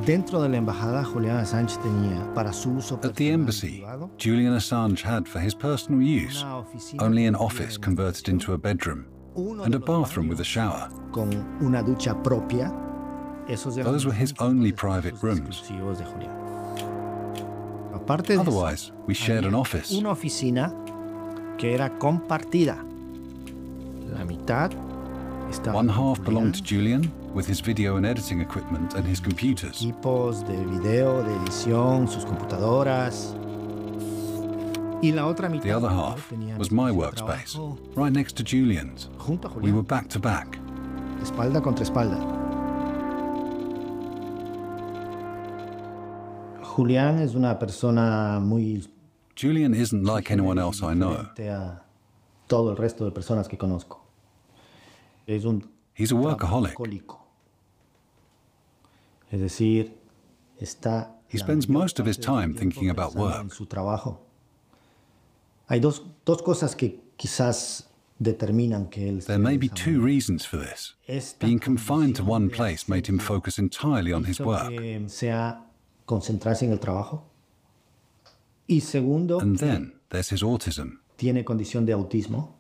Dentro de la embajada, Julian Assange tenía para su uso At the embassy, Julian Assange had for his personal use only an office converted into a bedroom and a bathroom with a shower. con una ducha propia. Those were his only private rooms. Aparte de Otherwise, we shared an office. Una oficina que era compartida. La mitad estaba One half belonged to Julian, with his video and editing equipment and his computers. Equipos de video, de edición, sus computadoras. Y la otra mitad The other half was my workspace, right next to Julian's. Junto a Julián. We were back to back. Espalda contra espalda. Julián es una persona muy Julian isn't like anyone else I know. diferente a todo el resto de personas que conozco. Es un He's a workaholic. trabajolico. Es decir, está He la spends mayor most of his parte de su time tiempo thinking about pensando work. en su trabajo. Hay dos cosas que quizás determinan que él There may be two reasons for this. Being confined to one place made him focus entirely on his work. Sea concentrarse en el trabajo. Y segundo, And then there's his autism. tiene condición de autismo.